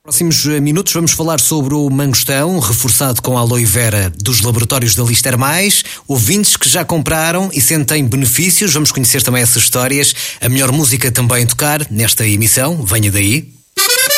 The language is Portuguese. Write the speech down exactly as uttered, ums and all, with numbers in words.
Próximos minutos vamos falar sobre o mangostão reforçado com aloe vera dos laboratórios da Lister Mais, ouvintes que já compraram e sentem benefícios. Vamos conhecer também essas histórias. A melhor música também a tocar nesta emissão. Venha daí.